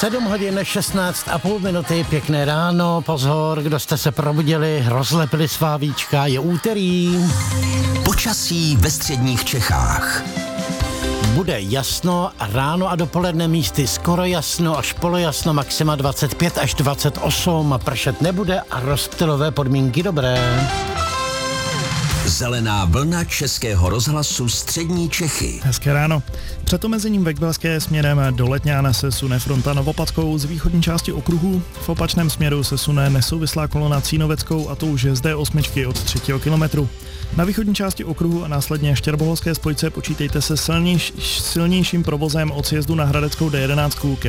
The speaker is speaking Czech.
7 hodin 16,5 minuty, pěkné ráno, pozor, kdo jste se probudili, rozlepili svá víčka, je úterý. Počasí ve středních Čechách. Bude jasno, ráno a dopoledne místy skoro jasno až polojasno, maxima 25 až 28, pršet nebude a rozptylové podmínky dobré. Zelená vlna Českého rozhlasu střední Čechy. Hezké ráno. Před omezením Vekbelské směrem do Letňána se sune fronta Novopatkou z východní části okruhu. V opačném směru se sune nesouvislá kolona Cínoveckou a to už je z D8 od 3. kilometru. Na východní části okruhu a následně Štěrboholské spojce počítejte se silnějším provozem od sjezdu na Hradeckou D11 ke